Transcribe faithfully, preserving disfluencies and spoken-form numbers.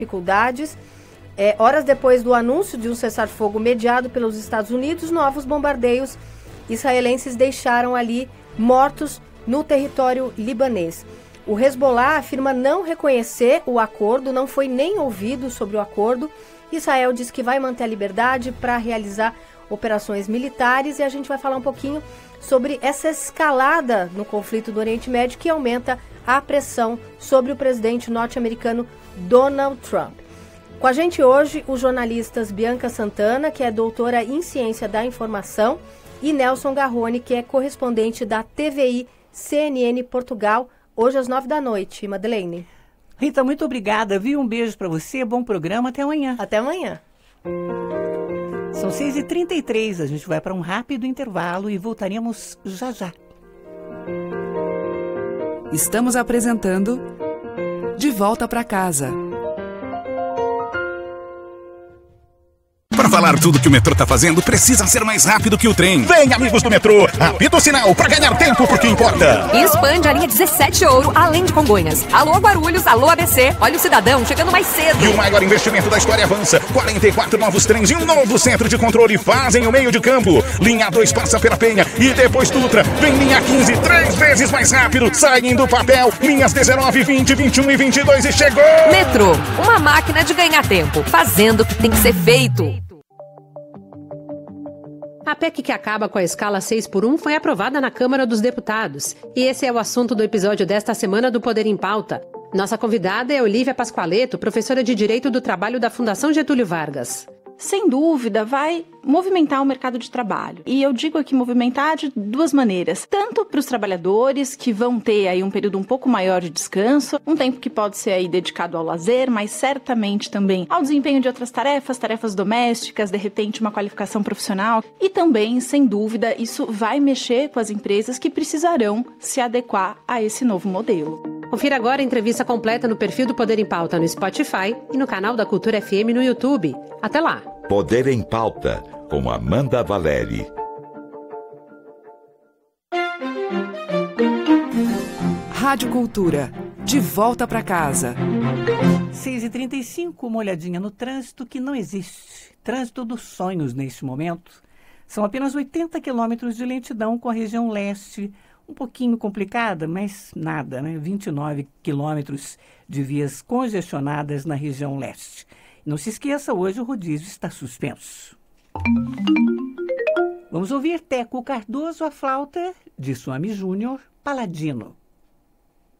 dificuldades. É, horas depois do anúncio de um cessar-fogo mediado pelos Estados Unidos, novos bombardeios israelenses deixaram ali mortos no território libanês. O Hezbollah afirma não reconhecer o acordo, não foi nem ouvido sobre o acordo. Israel diz que vai manter a liberdade para realizar operações militares e a gente vai falar um pouquinho sobre essa escalada no conflito do Oriente Médio que aumenta a pressão sobre o presidente norte-americano Donald Trump. Com a gente hoje, os jornalistas Bianca Santana, que é doutora em Ciência da Informação, e Nelson Garrone, que é correspondente da T V I C N N Portugal, hoje às nove da noite. Madeleine. Rita, muito obrigada, viu? Um beijo para você, bom programa, até amanhã. Até amanhã. São seis e trinta e três, a gente vai para um rápido intervalo e voltaremos já já. Estamos apresentando De Volta para Casa. Para falar tudo que o metrô tá fazendo, precisa ser mais rápido que o trem. Vem, amigos do metrô, apita o sinal para ganhar tempo porque importa. E expande a linha dezessete Ouro, além de Congonhas. Alô, Guarulhos, alô, A B C. Olha o cidadão chegando mais cedo. E o maior investimento da história avança. quarenta e quatro novos trens e um novo centro de controle fazem o meio de campo. Linha dois passa pela Penha e depois Dutra. Vem linha quinze, três vezes mais rápido. Saem do papel. Linhas dezenove, vinte, vinte e um e vinte e dois e chegou. Metrô, uma máquina de ganhar tempo, fazendo o que tem que ser feito. A P E C que acaba com a escala seis por um foi aprovada na Câmara dos Deputados. E esse é o assunto do episódio desta semana do Poder em Pauta. Nossa convidada é Olívia Pascoaleto, professora de Direito do Trabalho da Fundação Getúlio Vargas. Sem dúvida, vai movimentar o mercado de trabalho. E eu digo aqui movimentar de duas maneiras. Tanto para os trabalhadores, que vão ter aí um período um pouco maior de descanso, um tempo que pode ser aí dedicado ao lazer, mas certamente também ao desempenho de outras tarefas, tarefas domésticas, de repente uma qualificação profissional. E também, sem dúvida, isso vai mexer com as empresas que precisarão se adequar a esse novo modelo. Confira agora a entrevista completa no perfil do Poder em Pauta no Spotify e no canal da Cultura F M no YouTube. Até lá! Poder em Pauta, com Amanda Valeri. Rádio Cultura, de volta para casa. seis e trinta e cinco, uma olhadinha no trânsito que não existe. Trânsito dos sonhos neste momento. São apenas oitenta quilômetros de lentidão com a região leste, um pouquinho complicada, mas nada, né? vinte e nove quilômetros de vias congestionadas na região leste. Não se esqueça, hoje o rodízio está suspenso. Vamos ouvir Teco Cardoso, a flauta de Suami Júnior, Paladino.